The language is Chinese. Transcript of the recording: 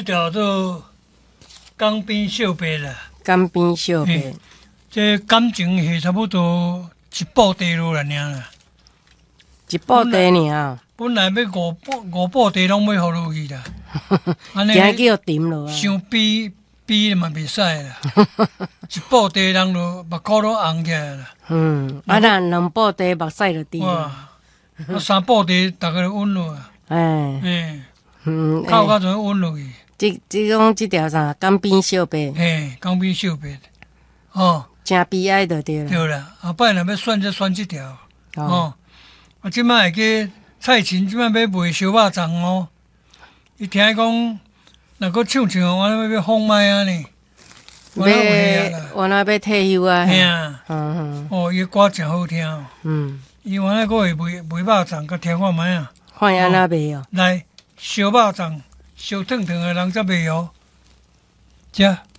这条做江边小白啦。 江边小白， 这感情是差不多一步地路了尔。 一步地尔， 本来要五步地拢要互落去啦。安尼今叫沉落啊。 伤逼嘛袂使啦。一步地人就目眶都红起来啦。 啊，咱两步地目屎就滴。 哇！三步地大家就稳落啊。靠到就稳落去。 即讲即条啥？江边小白。 江边小白。哦。 真悲哀就对啦。 对啦，后摆若要选就选即条。即摆会记蔡琴即摆要卖烧肉粽哦。伊听讲，若搁唱唱，我要放麦啊呢。 我那要退休啊。 伊个歌真好听。伊原来搁会卖肉粽，甲听看卖啊。 看安那卖哦。 来，烧肉粽，烧烫烫的人则卖哦。食。